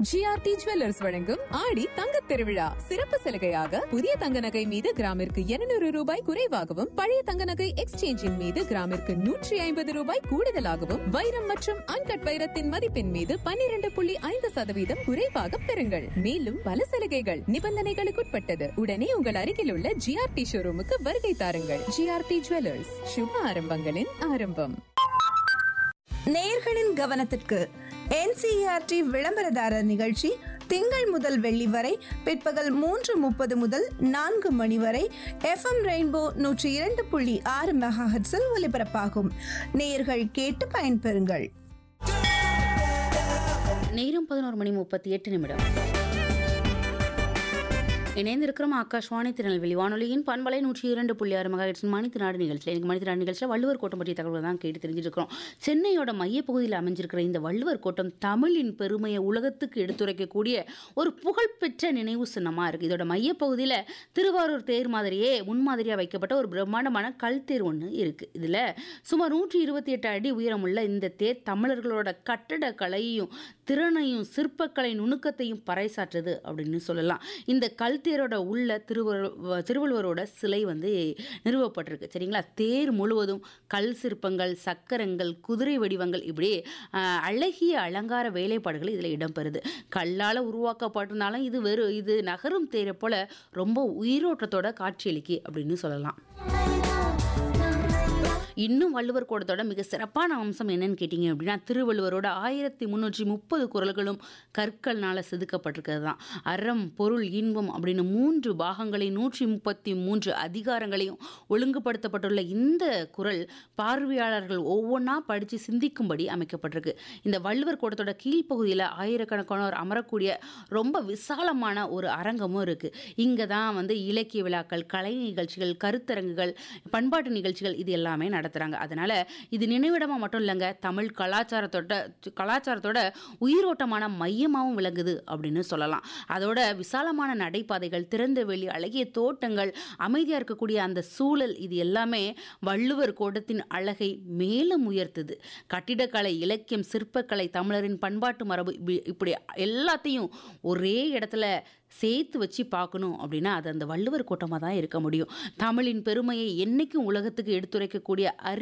GRT jewellers வழங்கும் ஆடி தங்கத் திருவிழா சிறப்பு சலுகையாக புதிய தங்க நகை மீது கிராமிற்கு 200 ரூபாய் குறைவாகவும் பழைய தங்க நகை எக்ஸ்சேஞ்சின் மீது கிராமிற்கு 150 ரூபாய் கூடுதலாகவும் வைரம் மற்றும் அன்கட் வைரத்தின் மதிப்பின் மீது 12.5% குறைவாக பெறுங்கள். மேலும் பல சலுகைகள் நிபந்தனைகளுக்குட்பட்டது. உடனே உங்கள் அருகில் உள்ள ஜிஆர்டி ஷோரூமுக்கு வருகை தாருங்கள். ஜிஆர்டி ஜுவல்லர்ஸ், சுப ஆரம்பங்களின் ஆரம்பம். நேயர்களின் கவனத்திற்கு என்சிஇஆர்டி விளம்பரதாரர் நிகழ்ச்சி திங்கள் முதல் வெள்ளி வரை பிற்பகல் 3:30 முதல் 4 மணி வரை FM ரெயின்போ 102.6 மெகாஹெர்ட்ஸில் ஒலிபரப்பாகும். நேயர்கள் கேட்டு பயன்பெறுங்கள். நேரம் 11:38. இணைந்திருக்கிறோம் ஆகாஷ்வாணி திருநெல்வேலி வானொலியின் பண்பலை 102.6 மெகாஹெர்ட்ஸ் மணித்திருநாடு நிகழ்ச்சியில். எனக்கு மணித்திருநாடு நிகழ்ச்சியில் வள்ளுவர் கோட்டம் பற்றிய தகவல்கள் தான் கேட்டு தெரிஞ்சிருக்கிறோம். சென்னையோட மையப்பகுதியில் அமைஞ்சிருக்கிற இந்த வள்ளுவர் கோட்டம் தமிழின் பெருமையை உலகத்துக்கு எடுத்துரைக்கக்கூடிய ஒரு புகழ்பெற்ற நினைவு சின்னமாக இருக்குது. இதோட மையப்பகுதியில் திருவாரூர் தேர் மாதிரியே முன்மாதிரியாக வைக்கப்பட்ட ஒரு பிரம்மாண்டமான கல் தேர் ஒன்று இருக்குது. இதில் சுமார் 128 அடி உயரமுள்ள இந்த தேர் தமிழர்களோட கட்டட கலையையும் திறனையும் சிற்பக்கலை நுணுக்கத்தையும் பறைசாற்றுது அப்படின்னு சொல்லலாம். இந்த கல் தேரோட உள்ள திருவள்ளுவரோட சிலை வந்து நிறுவப்பட்டிருக்கு. சரிங்களா? தேர் முழுவதும் கல் சிற்பங்கள், சக்கரங்கள், குதிரை வடிவங்கள், இப்படி அழகிய அலங்கார வேலைப்பாடுகள் இதில் இடம்பெறுது. கல்லால் உருவாக்கப்பட்டிருந்தாலும் இது நகரும் தேரை போல ரொம்ப உயிரோட்டத்தோட காட்சியளிக்கு அப்படின்னு சொல்லலாம். இன்னும் வள்ளுவர் கோட்டத்தோட மிக சிறப்பான அம்சம் என்னன்னு கேட்டிங்க அப்படின்னா, திருவள்ளுவரோட 1330 குறள்களும் கற்கள்னால் செதுக்கப்பட்டிருக்கிறது தான். அறம், பொருள், இன்பம் அப்படின்னு 3 பாகங்களையும் 133 அதிகாரங்களையும் ஒழுங்குபடுத்தப்பட்டுள்ள இந்த குறள் பார்வையாளர்கள் ஒவ்வொன்றா படித்து சிந்திக்கும்படி அமைக்கப்பட்டிருக்கு. இந்த வள்ளுவர் கோட்டத்தோட கீழ்ப்பகுதியில் ஆயிரக்கணக்கானோர் அமரக்கூடிய ரொம்ப விசாலமான ஒரு அரங்கமும் இருக்குது. இங்கே தான் வந்து இலக்கிய விழாக்கள், கலை நிகழ்ச்சிகள், கருத்தரங்குகள், பண்பாட்டு நிகழ்ச்சிகள் இது எல்லாமே நடத்துகிறாங்க. அதனால் இது நினைவிடமாக மட்டும் இல்லைங்க, தமிழ் கலாச்சாரத்தோட உயிரோட்டமான மையமாகவும் விளங்குது அப்படின்னு சொல்லலாம். அதோட விசாலமான நடைபாதைகள், திறந்த வெளி, அழகிய தோட்டங்கள், அமைதியாக இருக்கக்கூடிய அந்த சூழல், இது எல்லாமே வள்ளுவர் கோட்டத்தின் அழகை மேலும் உயர்த்துது. கட்டிடக்கலை, இலக்கியம், சிற்பக்கலை, தமிழரின் பண்பாட்டு மரபு, இப்படி எல்லாத்தையும் ஒரே இடத்துல சேர்த்து வச்சு பார்க்கணும் அப்படின்னா அது அந்த வள்ளுவர் கோட்டமாக தான் இருக்க முடியும். தமிழின் பெருமையை என்னைக்கும் உலகத்துக்கு எடுத்துரைக்கக்கூடிய